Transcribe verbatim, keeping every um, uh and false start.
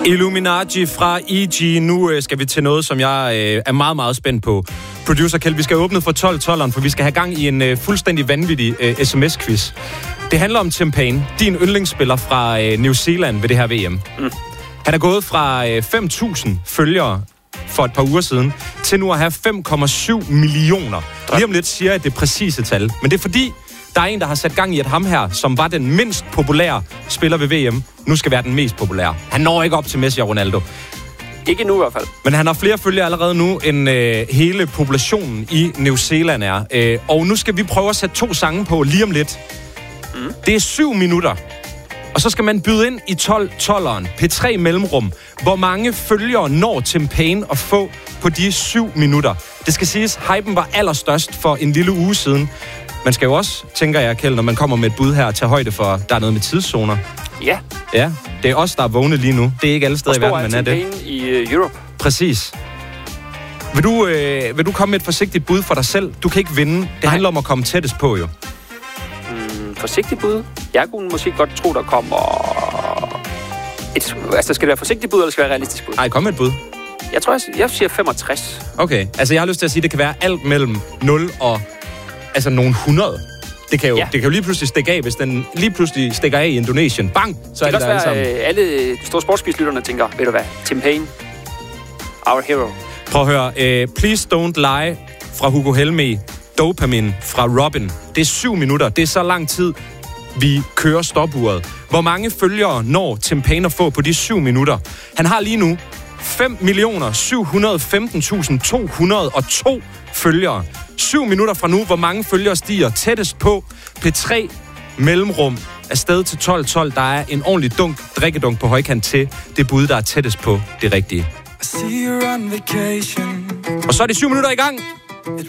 Illuminati fra E G. Nu øh, skal vi til noget, som jeg øh, er meget, meget spændt på. Producer Kjeld, vi skal åbne for tolv tolveren, for vi skal have gang i en øh, fuldstændig vanvittig øh, sms-quiz. Det handler om Tim Payne, din yndlingsspiller fra øh, New Zealand ved det her V M. Mm. Han er gået fra øh, fem tusind følgere for et par uger siden, til nu at have fem komma syv millioner. Lige om lidt siger jeg det præcise tal. Men det er fordi, der er en, der har sat gang i, at ham her, som var den mindst populære spiller ved V M, nu skal være den mest populære. Han når ikke op til Messi og Ronaldo. Ikke nu i hvert fald. Men han har flere følgere allerede nu, end øh, hele populationen i New Zealand er. Øh, og nu skal vi prøve at sætte to sange på lige om lidt. Mm. Det er syv minutter. Og så skal man byde ind i tolv tolveren, P tre mellemrum. Hvor mange følgere når Tim Payne at få på de syv minutter? Det skal siges, hypen var allerstørst for en lille uge siden. Man skal jo også, tænker jeg, Kjeld, når man kommer med et bud her, tage højde for, der er noget med tidszoner. Ja. Ja, det er os, der er vågne lige nu. Det er ikke alle steder i verden, man er det. Hvor stor er Tim Payne i uh, Europe? Præcis. Vil du, øh, vil du komme med et forsigtigt bud for dig selv? Du kan ikke vinde. Det Nej. handler om at komme tættest på, jo. Mm, forsigtigt bud? Jeg kunne måske godt tro, der kommer... Et, altså, skal det være forsigtigt bud, eller skal det være realistisk bud? Nej, kom med et bud. Jeg tror, jeg, jeg siger femogtres. Okay, altså jeg har lyst til at sige, at det kan være alt mellem nul og altså nogle hundrede. Det kan jo, ja. det kan jo lige pludselig stikke af, hvis den lige pludselig stikker af i Indonesien. Bang! Så det er det det der alle sammen. Alle store sportsspidslytterne tænker, ved du hvad, Tim Payne, our hero. Prøv at høre. Uh, Please Don't Lie fra Hugo Helmig. Dopamine fra Robin. Det er syv minutter. Det er så lang tid, vi kører stopuret. Hvor mange følgere når Tim Payne at få på de syv minutter? Han har lige nu fem millioner syv hundrede og femten tusind to hundrede og to følgere. syv minutter fra nu, hvor mange følgere stiger tættest på. P tre mellemrum afsted til tolv tolv. Der er en ordentlig dunk, drikkedunk på højkant til det bud, der er tættest på det rigtige. Og så er det syv minutter i gang.